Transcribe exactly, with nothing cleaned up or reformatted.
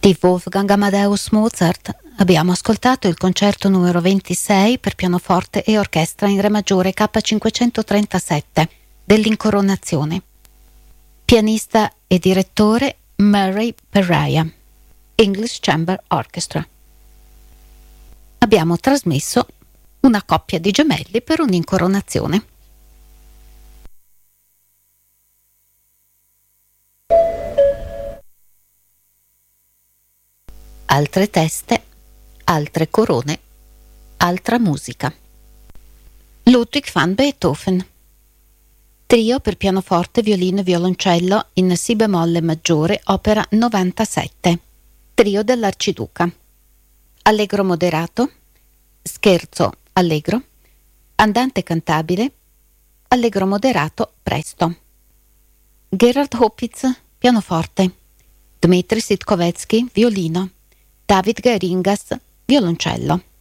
Di Wolfgang Amadeus Mozart abbiamo ascoltato il concerto numero ventisei per pianoforte e orchestra in re maggiore K cinquecentotrentasette dell'Incoronazione. Pianista e direttore Murray Perraya, English Chamber Orchestra. Abbiamo trasmesso una coppia di gemelli per un'incoronazione. Altre teste, altre corone, altra musica. Ludwig van Beethoven. Trio per pianoforte, violino e violoncello in Si bemolle maggiore, opera novantasette. Trio dell'Arciduca. Allegro moderato, scherzo allegro, andante cantabile, allegro moderato presto. Gerhard Opitz, pianoforte. Dmitri Sitkovetsky, violino. David Geringas, violoncello.